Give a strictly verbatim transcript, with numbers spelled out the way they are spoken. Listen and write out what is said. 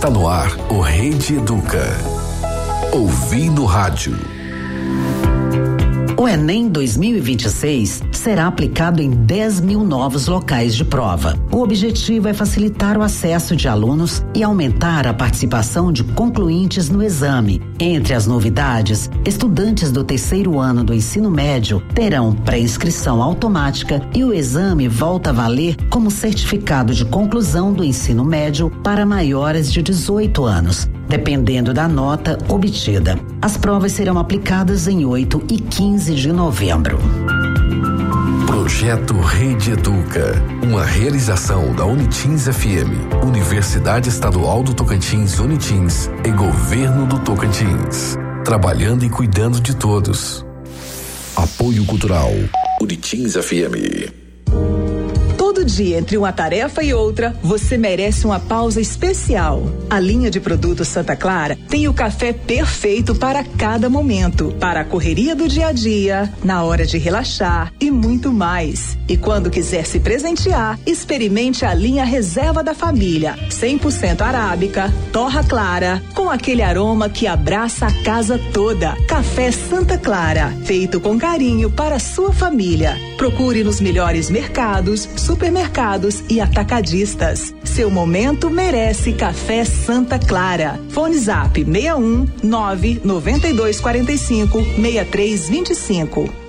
Está no ar o Rede Educa. Ouvi no rádio. O Enem dois mil e vinte e seis será aplicado em dez mil novos locais de prova. O objetivo é facilitar o acesso de alunos e aumentar a participação de concluintes no exame. Entre as novidades, estudantes do terceiro ano do ensino médio terão pré-inscrição automática e o exame volta a valer como certificado de conclusão do ensino médio para maiores de dezoito anos, dependendo da nota obtida. As provas serão aplicadas em oito e quinze de novembro. Projeto Rede Educa, uma realização da Unitins F M, Universidade Estadual do Tocantins Unitins e Governo do Tocantins. Trabalhando e cuidando de todos. Apoio Cultural Unitins F M. Todo dia, entre uma tarefa e outra, você merece uma pausa especial. A linha de produtos Santa Clara tem o café perfeito para cada momento, para a correria do dia a dia, na hora de relaxar e muito mais. E quando quiser se presentear, experimente a linha Reserva da Família, cem por cento arábica, torra clara, com aquele aroma que abraça a casa toda. Café Santa Clara, feito com carinho para a sua família. Procure nos melhores mercados, supermercados e atacadistas. Seu momento merece Café Santa Clara. Fone Zap seis um nove nove dois quatro cinco seis três dois cinco.